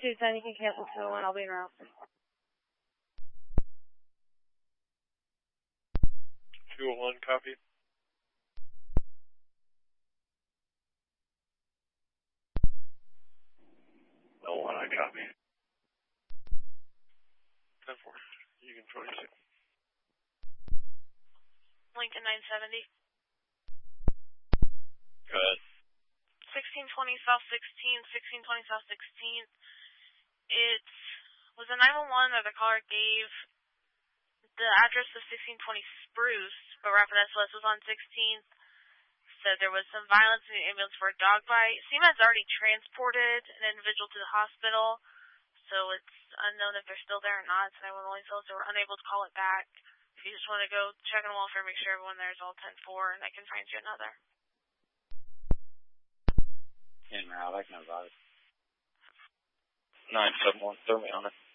210, you can cancel 201. I'll be around. 201, copy. No one, I copy. 10-4. You can 26. Lincoln 970. Go ahead. 1620 South 16, 1620 South 16. It was a 911 that the caller gave the address of 1620 Spruce, but Rapid SOS was on 16th. Said there was some violence in the ambulance for a dog bite. CMA's already transported an individual to the hospital, so it's unknown if they're still there or not. So 911 told us they were unable to call it back. If you just want to go check on welfare, make sure everyone there is all 10-4, and I can find you another. In route, I can advise. 971, throw me on it.